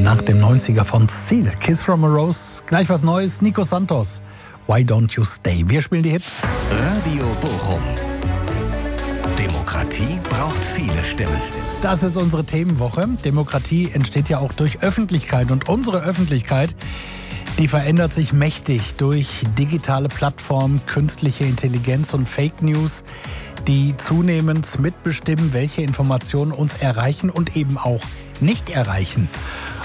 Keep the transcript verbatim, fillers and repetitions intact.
Nach dem neunziger von Seal, Kiss from a Rose, gleich was Neues, Nico Santos, Why Don't You Stay? Wir spielen die Hits. Radio Bochum. Demokratie braucht viele Stimmen. Das ist unsere Themenwoche. Demokratie entsteht ja auch durch Öffentlichkeit und unsere Öffentlichkeit, die verändert sich mächtig durch digitale Plattformen, künstliche Intelligenz und Fake News, die zunehmend mitbestimmen, welche Informationen uns erreichen und eben auch nicht erreichen.